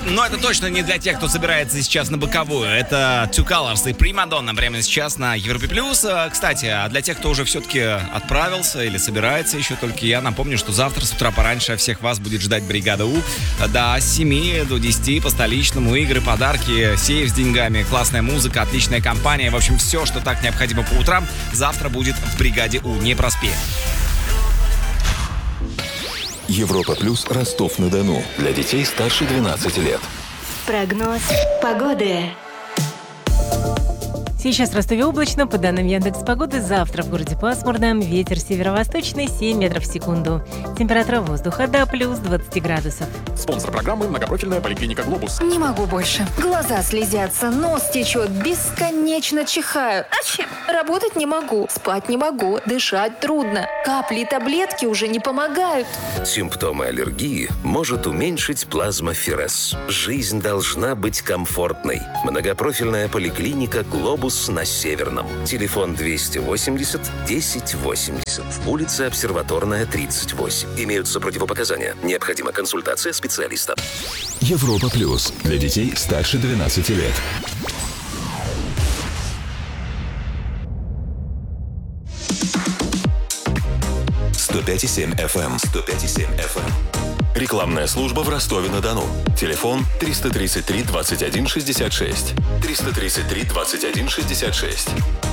Но это точно не для тех, кто собирается сейчас на боковую. Это Two Colors и Примадонна прямо сейчас на Европе+. Кстати, а для тех, кто уже все-таки отправился или собирается еще только, я напомню, что завтра с утра пораньше всех вас будет ждать бригада У. До 7 до 10 по столичному. Игры, подарки, сейф с деньгами, классная музыка, отличная компания. В общем, все, что так необходимо по утрам, завтра будет в бригаде У. Не проспи. Европа плюс Ростов-на-Дону. Для детей старше 12 лет. Прогноз погоды. Сейчас в Ростове облачно, по данным Яндекс.Погоды, завтра в городе пасмурно, ветер северо-восточный 7 метров в секунду. Температура воздуха до плюс 20 градусов. Спонсор программы — многопрофильная поликлиника «Глобус». Не могу больше. Глаза слезятся, нос течет, бесконечно чихаю. Ачи! Работать не могу, спать не могу, дышать трудно. Капли и таблетки уже не помогают. Симптомы аллергии может уменьшить плазмоферез. Жизнь должна быть комфортной. Многопрофильная поликлиника «Глобус» на Северном. Телефон 280 1080. Улица Обсерваторная, 38. Имеются противопоказания. Необходима консультация специалиста. Европа плюс. Для детей старше 12 лет. «105,7 FM». 105,7 FM. Рекламная служба в Ростове-на-Дону. Телефон 333 21 66. 333 21 66.